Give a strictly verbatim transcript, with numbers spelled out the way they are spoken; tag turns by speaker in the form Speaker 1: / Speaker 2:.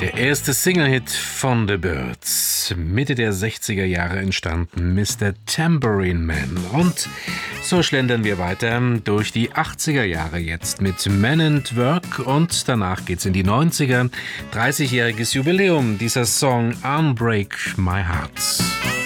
Speaker 1: Der erste Single-Hit von The Byrds, Mitte der sechziger Jahre entstanden, Mister Tambourine Man. Und so schlendern wir weiter durch die achtziger Jahre jetzt mit Men at Work und danach geht's in die neunziger. dreißigjähriges Jubiläum dieser Song Unbreak My Heart.